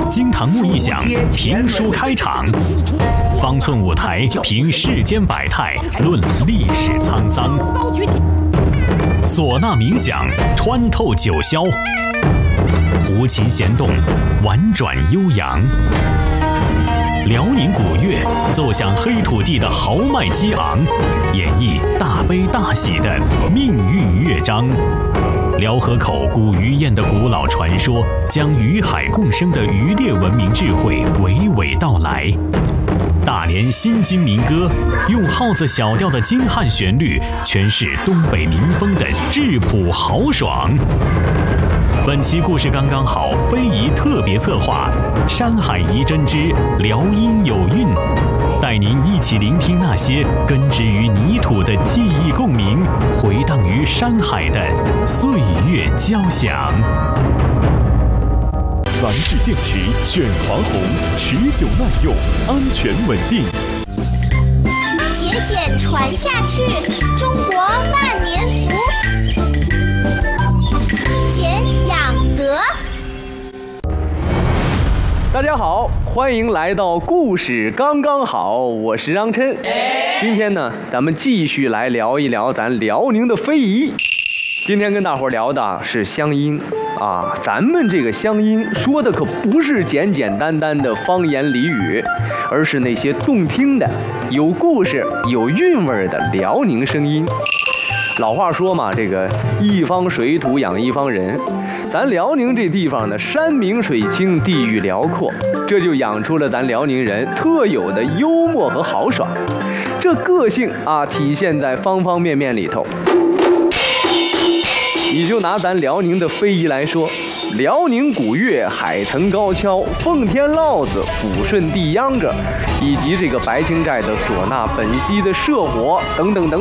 惊堂木一响，评书开场。方寸舞台，评世间百态，论历史沧桑。唢呐冥想，穿透九霄。胡琴弦动，婉转悠扬。辽宁古乐奏响黑土地的豪迈激昂，演绎大悲大喜的命运乐章。辽河口古鱼堰的古老传说，将鱼海共生的渔猎文明智慧娓娓道来。大连新津民歌用号子小调的京汉旋律，诠释东北民风的质朴豪爽。本期故事刚刚好非遗特别策划《山海遗珍之辽音有韵》，带您一起聆听那些根植于泥土的记忆共鸣，回荡于山海的岁月交响。 燃质电池选华虹，持久耐用，安全稳定。 节俭传下去，中国万年福。俭养德。 大家好，欢迎来到故事刚刚好，我是让琛。今天呢，咱们继续来聊一聊咱辽宁的非遗。今天跟大伙聊的是乡音啊，咱们这个乡音说的可不是简简单单的方言俚语，而是那些动听的、有故事、有韵味的辽宁声音。老话说嘛，这个一方水土养一方人，咱辽宁这地方呢，山明水清，地域辽阔，这就养出了咱辽宁人特有的幽默和豪爽。这个性啊，体现在方方面面里头。你就拿咱辽宁的非遗来说，辽宁古乐海腾高跷、奉天烙子、抚顺地秧歌，以及这个白青寨的唢呐、本溪的社火等等等。